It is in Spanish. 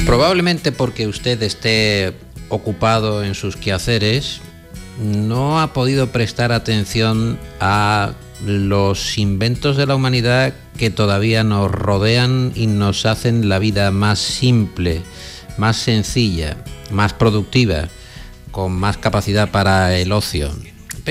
Probablemente porque usted esté ocupado en sus quehaceres, no ha podido prestar atención a los inventos de la humanidad que todavía nos rodean y nos hacen la vida más simple, más sencilla, más productiva, con más capacidad para el ocio.